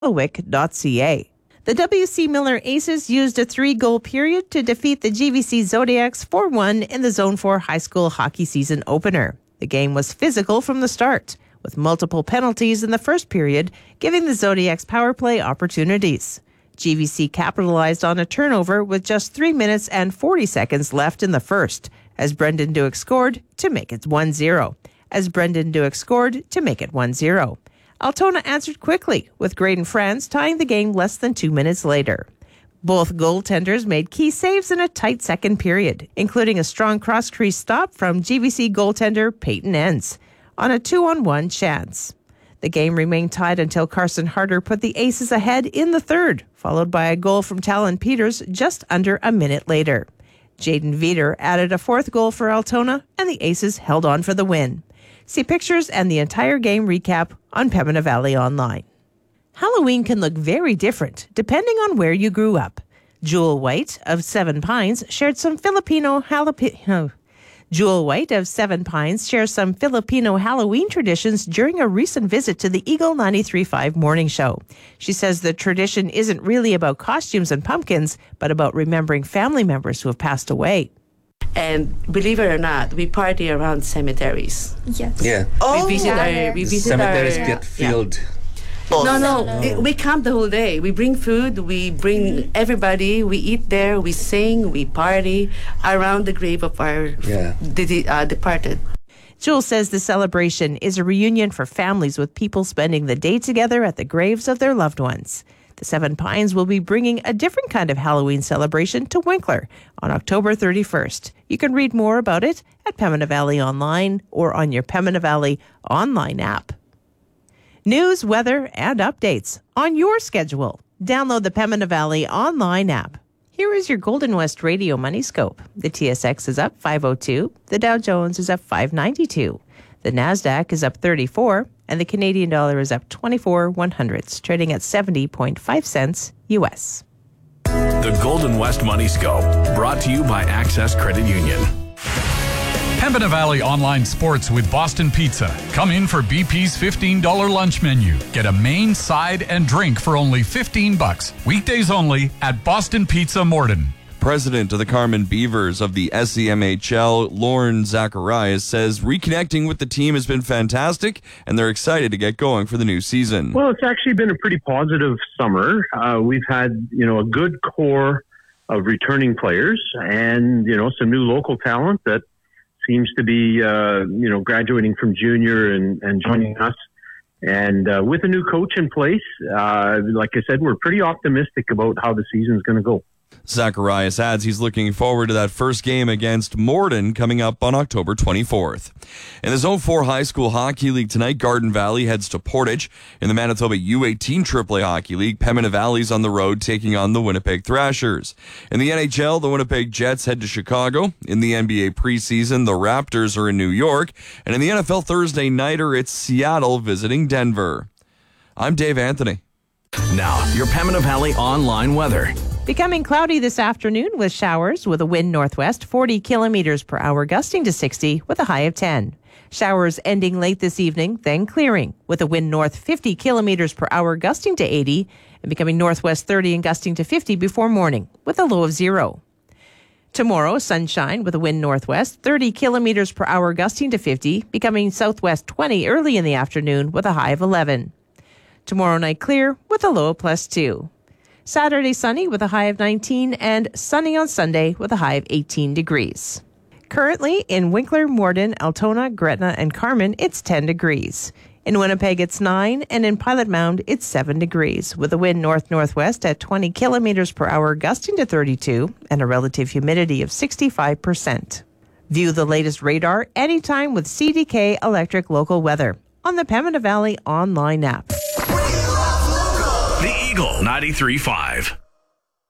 Wick.ca. The W.C. Miller Aces used a 3-goal period to defeat the GVC Zodiacs 4-1 in the Zone 4 high school hockey season opener. The game was physical from the start, with multiple penalties in the first period, giving the Zodiacs power play opportunities. GVC capitalized on a turnover with just 3 minutes and 40 seconds left in the first, as Brendan Duick scored to make it 1-0. Altona answered quickly, with Graydon France tying the game less than 2 minutes later. Both goaltenders made key saves in a tight second period, including a strong cross-crease stop from GVC goaltender Peyton Enns on a 2-on-1 chance. The game remained tied until Carson Harder put the Aces ahead in the third, followed by a goal from Talon Peters just under a minute later. Jaden Veeder added a fourth goal for Altona, and the Aces held on for the win. See pictures and the entire game recap on Pembina Valley Online. Halloween can look very different depending on where you grew up. Jewel White of Seven Pines shared some Filipino Halloween traditions during a recent visit to the Eagle 93.5 morning show. She says the tradition isn't really about costumes and pumpkins, but about remembering family members who have passed away. And believe it or not, we party around cemeteries. Yes. Yeah. We visit cemeteries get filled. We camp the whole day. We bring food, we bring everybody, we eat there, we sing, we party around the grave of our departed. Jewel says the celebration is a reunion for families, with people spending the day together at the graves of their loved ones. The Seven Pines will be bringing a different kind of Halloween celebration to Winkler on October 31st. You can read more about it at Pembina Valley Online or on your Pembina Valley Online app. News, weather, and updates on your schedule. Download the Pembina Valley Online app. Here is your Golden West Radio Money Scope. The TSX is up 502. The Dow Jones is up 592. The NASDAQ is up 34. And the Canadian dollar is up 24/100, trading at 70.5 cents U.S. The Golden West Money Scope, brought to you by Access Credit Union. Pembina Valley Online Sports with Boston Pizza. Come in for BP's $15 lunch menu. Get a main, side, and drink for only $15. Weekdays only at Boston Pizza Morden. President of the Carman Beavers of the SEMHL, Lauren Zacharias, says reconnecting with the team has been fantastic, and they're excited to get going for the new season. Well, it's actually been a pretty positive summer. We've had, a good core of returning players and, some new local talent that seems to be, graduating from junior and joining us. And with a new coach in place, like I said, we're pretty optimistic about how the season's going to go. Zacharias adds he's looking forward to that first game against Morden coming up on October 24th. In the Zone 4 High School Hockey League tonight, Garden Valley heads to Portage. In the Manitoba U18 AAA Hockey League, Pembina Valley's on the road taking on the Winnipeg Thrashers. In the NHL, the Winnipeg Jets head to Chicago. In the NBA preseason, the Raptors are in New York. And in the NFL Thursday nighter, it's Seattle visiting Denver. I'm Dave Anthony. Now, your Pembina Valley Online weather. Becoming cloudy this afternoon with showers with a wind northwest 40 kilometers per hour gusting to 60 with a high of 10. Showers ending late this evening, then clearing with a wind north 50 kilometers per hour gusting to 80 and becoming northwest 30 and gusting to 50 before morning with a low of 0. Tomorrow, sunshine with a wind northwest 30 kilometers per hour gusting to 50, becoming southwest 20 early in the afternoon with a high of 11. Tomorrow night clear with a low of +2. Saturday sunny with a high of 19 and sunny on Sunday with a high of 18 degrees. Currently in Winkler, Morden, Altona, Gretna, and Carman, it's 10 degrees. In Winnipeg, it's 9, and in Pilot Mound, it's 7 degrees, with a wind north-northwest at 20 kilometers per hour gusting to 32 and a relative humidity of 65%. View the latest radar anytime with CDK Electric Local Weather on the Pembina Valley Online app. The Eagle 93.5.